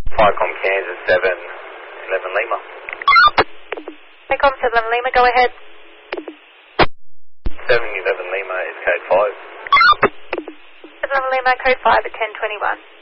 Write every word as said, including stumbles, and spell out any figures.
Ficom Kansas seven eleven Lima. Ficom seven Lima, go ahead. seven eleven Lima is code five. seven Lima, code five at ten twenty-one.